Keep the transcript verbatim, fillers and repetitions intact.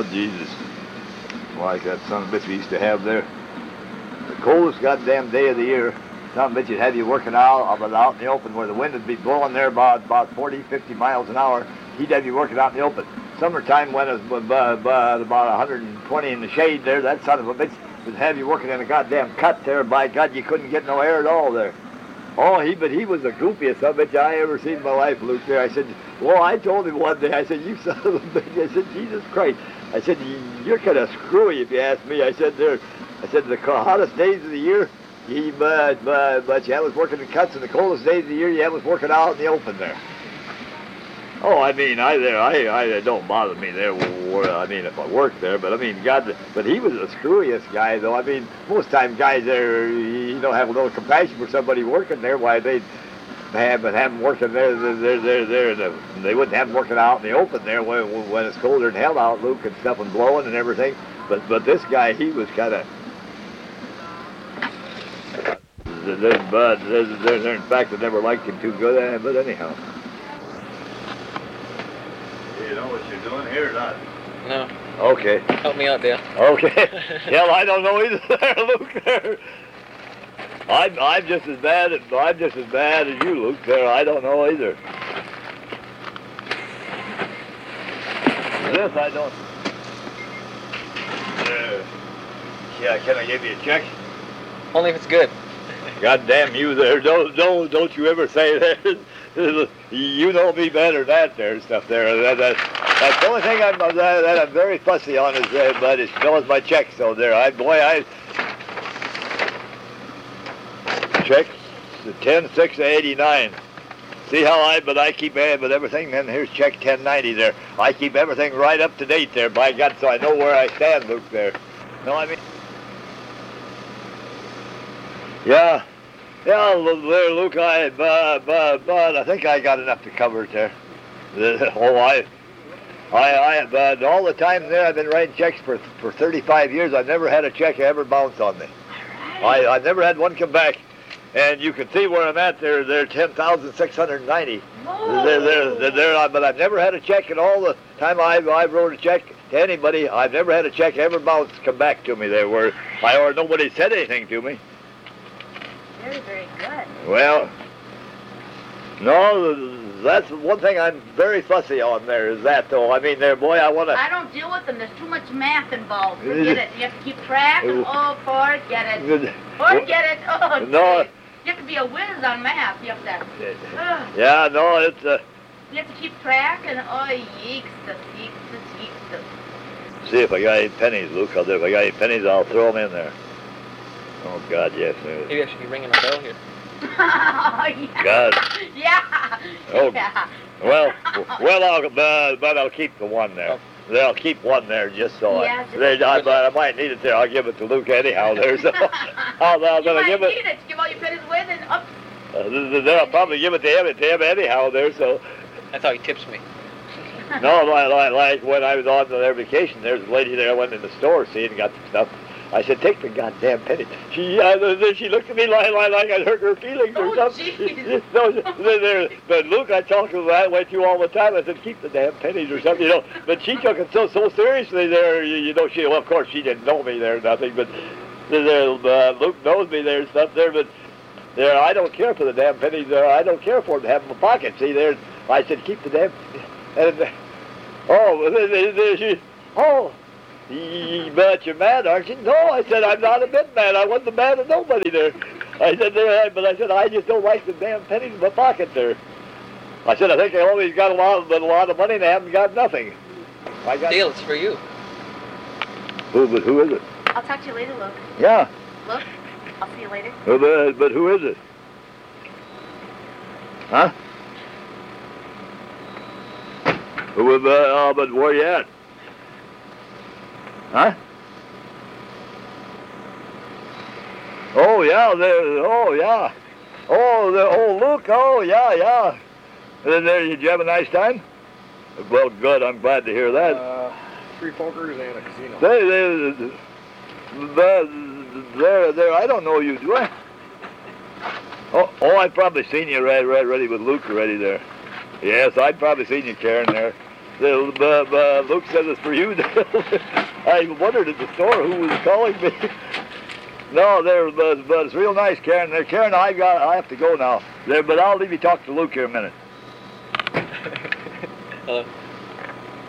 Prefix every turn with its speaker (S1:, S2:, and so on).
S1: Jesus. Like that son of a bitch we used to have there. The coldest goddamn day of the year. Son of a bitch would have you working out, out in the open where the wind would be blowing there about, about forty, fifty miles an hour. He'd have you working out in the open. Summertime when it was uh, about one hundred twenty in the shade there, that son of a bitch would have you working in a goddamn cut there. By God, you couldn't get no air at all there. Oh, he, but he was the goofiest son of a bitch I ever seen in my life, Luke, there. I said, well, I told him one day, I said, you son of a bitch, I said, Jesus Christ. I said, you're kind of screwy if you ask me. I said, there, I said, the hottest days of the year, he, but, but, but you was working in cuts, and the coldest days of the year, you was working out in the open there. Oh, I mean, I there, I, I it don't bother me there. I mean, if I work there, but I mean, God, but he was the screwiest guy, though. I mean, most time guys there, you don't have a little compassion for somebody working there. Why they'd have, have them working there, there, there, there, there. They wouldn't have them working out in the open there when, when it's colder than hell out, Luke, and stuff and blowing and everything. But, but this guy, he was kind of. There's Bud. There's, there's, in fact, I never liked him too good, but anyhow. You know what you're doing here or not?
S2: No.
S1: Okay.
S2: Help me out, Dale.
S1: Okay. Yeah, well, I don't know either there, Luke, there. I'm, I'm just as bad as, I'm just as bad as you, Luke, there. I don't know either. This I don't. Uh, yeah, can I give you a check?
S2: Only if it's good.
S1: God damn you there. Don't, don't, don't you ever say that. You know me better than that there stuff there. That, that, that's the only thing I'm, that, that I'm very fussy on is, uh, but it's knows my check. So there, I boy, I check the ten six eighty-nine. See how I, but I keep uh, but everything. Then here's check ten ninety there. I keep everything right up to date there. By God, so I know where I stand, Luke. There. No, I mean, yeah. Yeah, there, Luke, I, but, but, but I think I got enough to cover it there. Oh, I, I, I, but all the time there, I've been writing checks for for thirty-five years. I've never had a check ever bounce on me. I, I've never had one come back. And you can see where I'm at there. They're ten thousand six hundred ninety. They're, they're, they're, they're, but I've never had a check in all the time I've, I've wrote a check to anybody. I've never had a check ever bounce come back to me there where I, or nobody said anything to me.
S3: Very, very good.
S1: Well, no, that's one thing I'm very fussy on there is that, though. I mean, there, boy, I want to...
S3: I don't deal with them. There's too much math involved. Forget it. You have to keep track. Oh, forget it. Forget it. Oh,
S1: no.
S3: Geez. You have to be a whiz on math. You have to... Uh,
S1: yeah, no, it's... Uh,
S3: you have to keep track, and oh, yeeks, the yeeks, the yeeks.
S1: See if I got any pennies, Luke. I'll do. If I got any pennies, I'll throw them in there. Oh, God, yes.
S2: Maybe I should be ringing a bell here.
S3: Oh, yeah.
S1: God.
S3: Yeah.
S1: Oh,
S3: yeah.
S1: Well, well, I'll, uh, but I'll keep the one there. Oh. I'll keep one there just so
S3: yeah,
S1: I, they, I, I, I might need it there. I'll give it to Luke anyhow there. So I'll, I'll
S3: you might
S1: give
S3: need
S1: it.
S3: it. Give all your pennies with and up.
S1: Uh, then I'll probably give it to him, to him anyhow there. So.
S2: I thought he tips me.
S1: No, like, like, like when I was on their vacation, there's a lady there I went in the store, see, and got some stuff. I said, take the goddamn penny. She uh, then she looked at me like, like, like I hurt her feelings or
S3: oh,
S1: something. No, there, there, but Luke, I talked to her that way too all the time. I said, keep the damn pennies or something, you know. But she took it so so seriously there, you, you know. She, well, of course, she didn't know me there or nothing, but there, uh, Luke knows me there and stuff there. But there, I don't care for the damn pennies there. I don't care for them to have in my pocket. See, there, I said, keep the damn. And oh, there, there, she, oh. But you're mad, aren't you? No, I said, I'm not a bit mad. I wasn't mad at nobody there. I said, there, but I said, I just don't like the damn pennies in my pocket there. I said, I think I always got a lot, of, a lot of money and I haven't got nothing. I got
S2: Dale, it's for you.
S1: Who, but who is it?
S3: I'll talk to you later, Luke.
S1: Yeah.
S3: Luke, I'll see you later.
S1: Well, but, but who is it? Huh? Who, uh, uh, but where you at? Huh? Oh, yeah, there, oh, yeah. Oh, the, oh, Luke, oh, yeah, yeah. And there, did you have a nice time? Well, good, I'm glad to hear that.
S4: Uh, three pokers and a casino.
S1: They, they, they, there, there, I don't know you, do I? Oh, oh, I've probably seen you right, right, ready with Luke already there. Yes, I'd probably seen you, Karen, there. The, uh, uh, Luke said it's for you. I wondered at the store who was calling me. No, there, but, but it's real nice, Karen. There, Karen, I got. I have to go now. There, but I'll leave you talk to Luke here a minute.
S2: Hello.